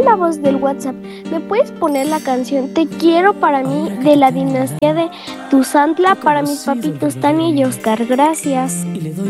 la voz del WhatsApp. ¿Me puedes poner la canción Te quiero para mí de la dinastía de Tuzantla para mis papitos Tania y Oscar? Gracias.